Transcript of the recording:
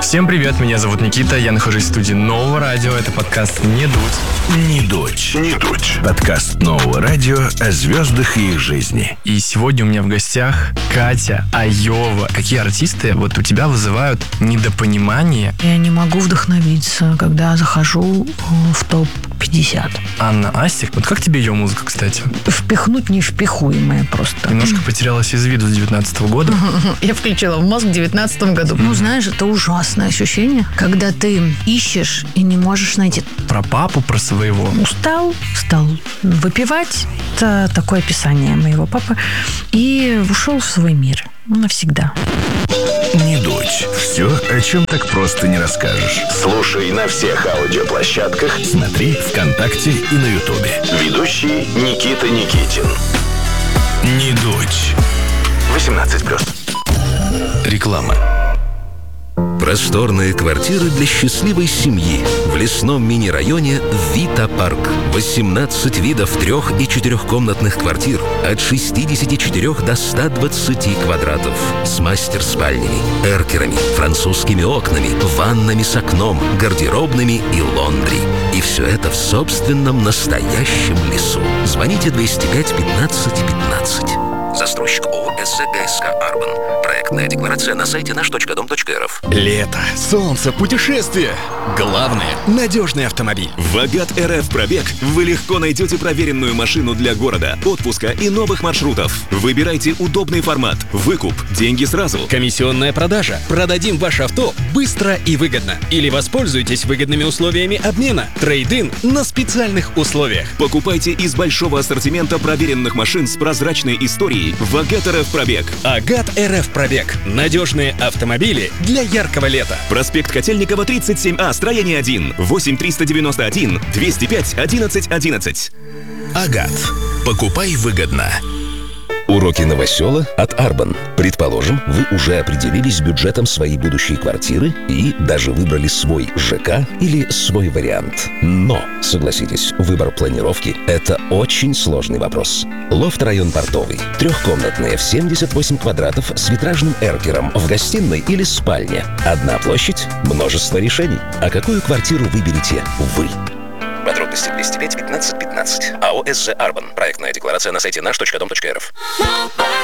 Всем привет, меня зовут Никита, я нахожусь в студии Нового радио, это подкаст «Не дуть». Не дуть. Не дуть. Подкаст Нового радио о звездах и их жизни. И сегодня у меня в гостях Катя Айова. Какие артисты вот у тебя вызывают недопонимание? Я не могу вдохновиться, когда захожу в топ-50. Анна Астик. Вот как тебе ее музыка, кстати? Впихнуть невпихуемое просто. Немножко потерялась из виду с 19 года. Я включила в мозг в 19 году. Ну, знаешь, это ужасное ощущение, когда ты ищешь и не можешь найти. Про папу, про своего. Устал, стал выпивать. Это такое описание моего папы. И ушел в свой мир навсегда. Не дуть. Все, о чем так просто не расскажешь. Слушай на всех аудиоплощадках. Смотри ВКонтакте и на Ютубе. Ведущий Никита Никитин. Не дуть. 18+. Реклама. Просторные квартиры для счастливой семьи в лесном мини-районе Вита Парк. 18 видов 3- и 4-комнатных квартир от 64 до 120 квадратов с мастер-спальнями, эркерами, французскими окнами, ваннами с окном, гардеробными и лондри. И все это в собственном настоящем лесу. Звоните 205 15 15. Застройщик ООО СГСК «Арбан». Проектная декларация на сайте наш.дом.рф. Лето, солнце, путешествия. Главное – надежный автомобиль. В Агат РФ Пробег вы легко найдете проверенную машину для города, отпуска и новых маршрутов. Выбирайте удобный формат, выкуп, деньги сразу. Комиссионная продажа. Продадим ваше авто быстро и выгодно. Или воспользуйтесь выгодными условиями обмена. Трейд-ин на специальных условиях. Покупайте из большого ассортимента проверенных машин с прозрачной историей в Агат РФ Пробег. Агат РФ Пробег. Надежные автомобили для яркого лета. Проспект Котельникова, 37А, строение 1. 8-391 205 11 11. Агат. Покупай выгодно. Уроки новосела от Арбан. Предположим, вы уже определились с бюджетом своей будущей квартиры и даже выбрали свой ЖК или свой вариант. Но, согласитесь, выбор планировки – это очень сложный вопрос. Лофт-район Портовый. 3-комнатные в 78 квадратов с витражным эркером в гостиной или спальне. Одна площадь, множество решений. А какую квартиру выберете вы? Подробности 205 15 15. АО СЖ Арбан. Проектная декларация на сайте наш.дом.рф.